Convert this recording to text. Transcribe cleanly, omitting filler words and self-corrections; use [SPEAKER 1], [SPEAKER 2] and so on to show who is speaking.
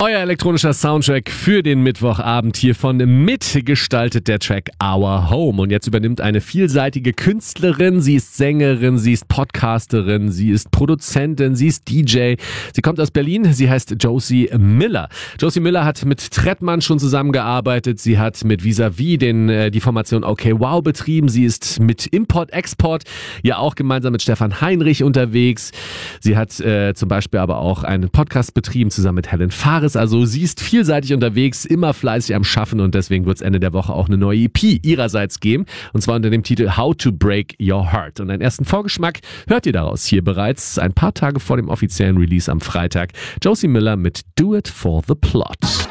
[SPEAKER 1] Euer elektronischer Soundtrack für den Mittwochabend hiervon mitgestaltet der Track Our Home. Und jetzt übernimmt eine vielseitige Künstlerin. Sie ist Sängerin, sie ist Podcasterin, sie ist Produzentin, sie ist DJ. Sie kommt aus Berlin, sie heißt Josie Miller. Josie Miller hat mit Trettmann schon zusammengearbeitet. Sie hat mit Vis-a-vis die Formation OKWow betrieben. Sie ist mit Import-Export ja auch gemeinsam mit Stefan Heinrich unterwegs. Sie hat zum Beispiel aber auch einen Podcast betrieben zusammen mit Helen Fares. Also sie ist vielseitig unterwegs, immer fleißig am Schaffen und deswegen wird es Ende der Woche auch eine neue EP ihrerseits geben. Und zwar unter dem Titel How to Break Your Heart. Und einen ersten Vorgeschmack hört ihr daraus hier bereits ein paar Tage vor dem offiziellen Release am Freitag. Josie Miller mit Do It for the Plot.